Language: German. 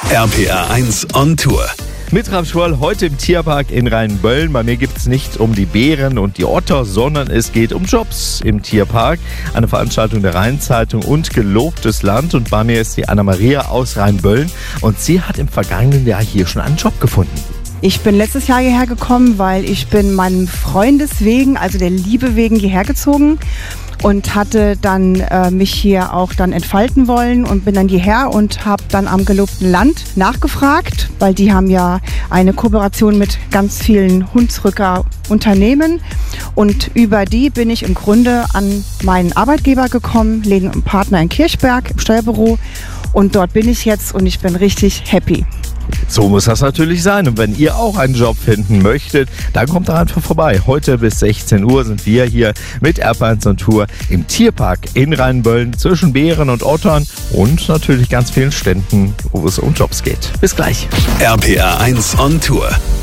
RPR 1 on Tour. Mit Ralf Schwoll heute im Tierpark in Rheinböllen. Bei mir geht es nicht um die Bären und die Otter, sondern es geht um Jobs im Tierpark. Eine Veranstaltung der Rheinzeitung und Gelobtes Land. Und bei mir ist die Anna-Maria aus Rheinböllen. Und sie hat im vergangenen Jahr hier schon einen Job gefunden. Ich bin letztes Jahr hierher gekommen, weil ich bin meinem Freundes wegen, also der Liebe wegen, hierher gezogen und hatte dann mich hier auch dann entfalten wollen und bin dann hierher und habe dann am Gelobten Land nachgefragt, weil die haben ja eine Kooperation mit ganz vielen Hunsrücker Unternehmen und über die bin ich im Grunde an meinen Arbeitgeber gekommen, Partner in Kirchberg im Steuerbüro, und dort bin ich jetzt und ich bin richtig happy. So muss das natürlich sein. Und wenn ihr auch einen Job finden möchtet, dann kommt da einfach vorbei. Heute bis 16 Uhr sind wir hier mit RPR 1 on Tour im Tierpark in Rheinböllen zwischen Bären und Ottern und natürlich ganz vielen Ständen, wo es um Jobs geht. Bis gleich. RPR 1 on Tour.